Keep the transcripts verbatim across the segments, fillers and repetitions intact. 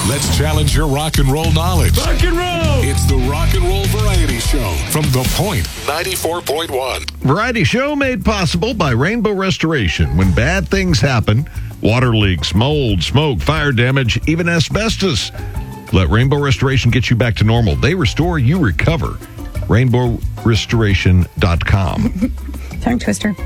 Let's challenge your rock and roll knowledge. Rock and roll! It's the Rock and Roll Variety Show from The Point ninety-four point one. Variety show made possible by Rainbow Restoration. When bad things happen, water leaks, mold, smoke, fire damage, even asbestos, let Rainbow Restoration get you back to normal. They restore, you recover. rainbow restoration dot com. Tongue twister.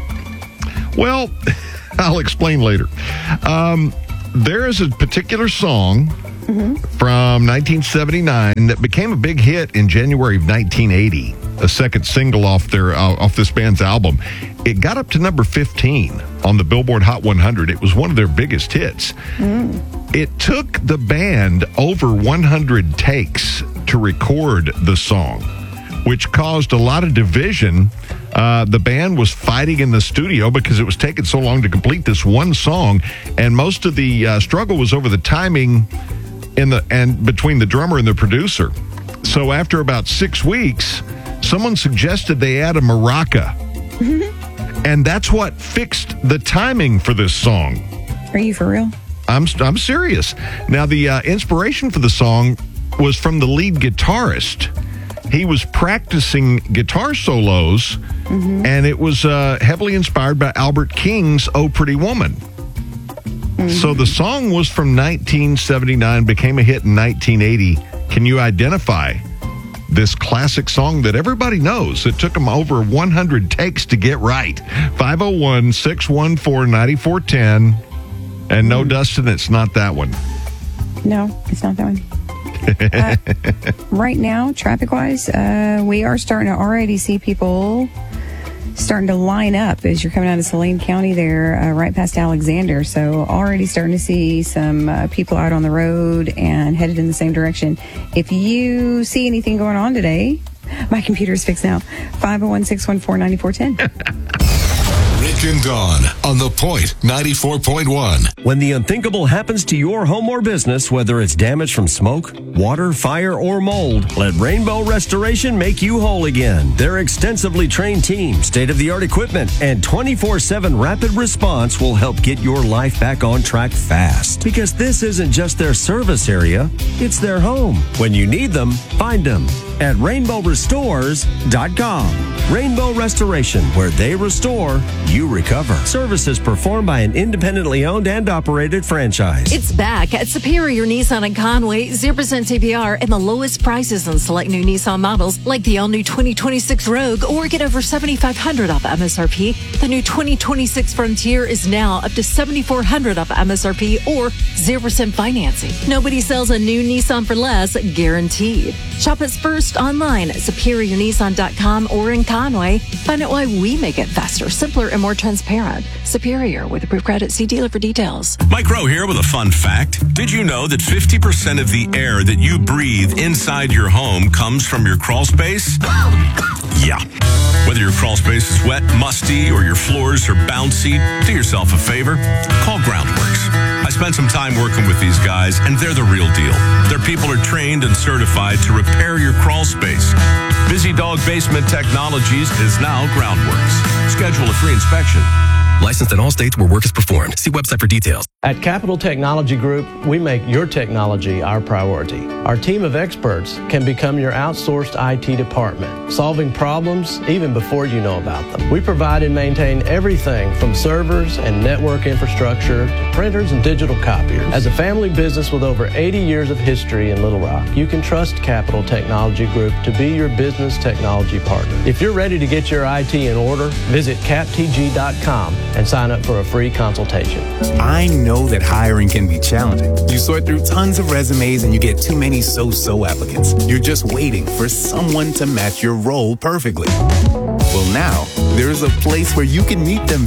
Well, I'll explain later. Um, there is a particular song mm-hmm. from nineteen seventy-nine that became a big hit in January of nineteen eighty, a second single off their uh, off this band's album. It got up to number fifteen on the Billboard Hot one hundred. It was one of their biggest hits. Mm. It took the band over one hundred takes to record the song, which caused a lot of division. Uh, the band was fighting in the studio because it was taking so long to complete this one song, and most of the uh, struggle was over the timing in the and between the drummer and the producer. So after about six weeks, someone suggested they add a maraca, and that's what fixed the timing for this song. Are you for real? I'm I'm serious. Now, the uh, inspiration for the song was from the lead guitarist. He was practicing guitar solos, mm-hmm. and it was uh, heavily inspired by Albert King's "Oh Pretty Woman." Mm-hmm. So the song was from nineteen seventy-nine, became a hit in nineteen eighty. Can you identify this classic song that everybody knows? It took them over one hundred takes to get right. five oh one, six one four, nine four one oh. And no, mm-hmm. Dustin, it's not that one. No, it's not that one. uh, right now, traffic-wise, uh, we are starting to already see people starting to line up as you're coming out of Saline County there, uh, right past Alexander. So already starting to see some uh, people out on the road and headed in the same direction. If you see anything going on today, my computer is fixed now. five oh one, six one four, nine four one oh. Rick and Dawn on The Point ninety-four point one. When the unthinkable happens to your home or business, whether it's damage from smoke, water, fire, or mold, let Rainbow Restoration make you whole again. Their extensively trained team, state-of-the-art equipment, and twenty-four seven rapid response will help get your life back on track fast. Because this isn't just their service area, it's their home. When you need them, find them at rainbow restores dot com. Rainbow Restoration, where they restore, you recover. Services performed by an independently owned and operated franchise. It's back at Superior Nissan in Conway. zero percent A P R and the lowest prices on select new Nissan models like the all-new twenty twenty-six Rogue, or get over seventy-five hundred dollars off M S R P. The new twenty twenty-six Frontier is now up to seventy-four hundred dollars off M S R P or zero percent financing. Nobody sells a new Nissan for less, guaranteed. Shop us first online at superior nissan dot com or in Conway. Find out why we make it faster, simpler, and more transparent. Superior with approved credit. See dealer for details. Mike Rowe here with a fun fact. Did you know that fifty percent of the air that you breathe inside your home comes from your crawl space? Yeah. Whether your crawl space is wet, musty, or your floors are bouncy, do yourself a favor. Call Groundworks. I spent some time working with these guys, and they're the real deal. Their people are trained and certified to repair your crawl space. Busy Dog Basement Technologies is now Groundworks. Schedule a free inspection. Licensed in all states where work is performed. See website for details. At Capital Technology Group, we make your technology our priority. Our team of experts can become your outsourced I T department, solving problems even before you know about them. We provide and maintain everything from servers and network infrastructure to printers and digital copiers. As a family business with over eighty years of history in Little Rock, you can trust Capital Technology Group to be your business technology partner. If you're ready to get your I T in order, visit cap t g dot com and sign up for a free consultation. I know that hiring can be challenging. You sort through tons of resumes and you get too many so-so applicants. You're just waiting for someone to match your role perfectly. Well, now, there's a place where you can meet them